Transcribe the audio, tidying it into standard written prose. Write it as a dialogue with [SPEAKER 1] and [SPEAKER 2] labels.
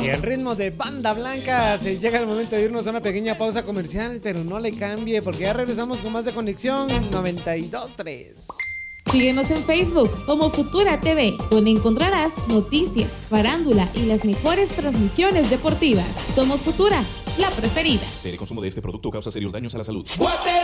[SPEAKER 1] Y el ritmo de Banda Blanca. Se llega el momento de irnos a una pequeña pausa comercial, pero no le cambie porque ya regresamos con más de Conexión 92.3.
[SPEAKER 2] Síguenos en Facebook como Futura TV, donde encontrarás noticias, farándula y las mejores transmisiones deportivas. Somos Futura, la preferida.
[SPEAKER 3] El consumo de este producto causa serios daños a la salud.